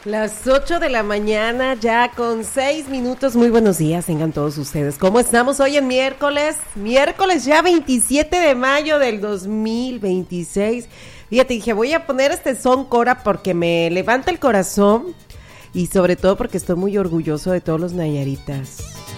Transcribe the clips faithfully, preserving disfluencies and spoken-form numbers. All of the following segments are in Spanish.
Las ocho de la mañana, ya con seis minutos. Muy buenos días, tengan todos ustedes. ¿Cómo estamos hoy en miércoles? Miércoles ya veintisiete de mayo del dos mil veintiséis. Fíjate, dije, voy a poner este son, Cora, porque me levanta el corazón y sobre todo porque estoy muy orgulloso de todos los nayaritas.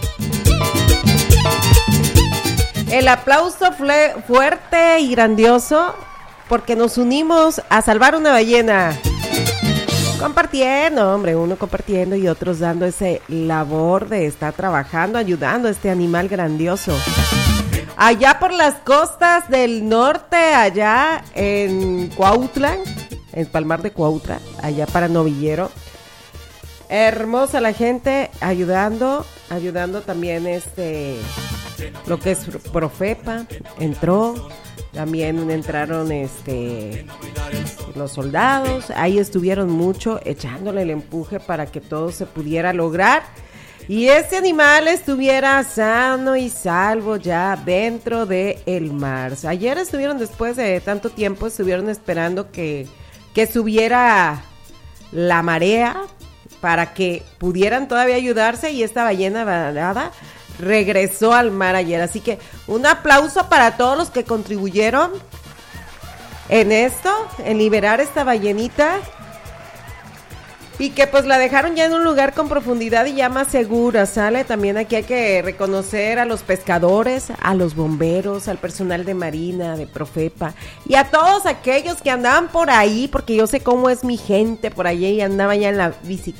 El aplauso fue fuerte y grandioso porque nos unimos a salvar una ballena. Compartiendo, hombre, uno compartiendo y otros dando ese labor de estar trabajando, ayudando a este animal grandioso. Allá por las costas del norte, allá en Cuautla, en Palmar de Cuautla, allá para Novillero. Hermosa la gente ayudando, ayudando también este, lo que es Profepa, entró. También entraron este los soldados, ahí estuvieron mucho echándole el empuje para que todo se pudiera lograr y este animal estuviera sano y salvo ya dentro del mar. Ayer estuvieron, después de tanto tiempo, estuvieron esperando que, que subiera la marea para que pudieran todavía ayudarse y esta ballena varada regresó al mar ayer, así que un aplauso para todos los que contribuyeron en esto, en liberar esta ballenita y que pues la dejaron ya en un lugar con profundidad y ya más segura, ¿sale? También aquí hay que reconocer a los pescadores, a los bomberos, al personal de Marina, de Profepa y a todos aquellos que andaban por ahí, porque yo sé cómo es mi gente por allí y andaba ya en la bicicleta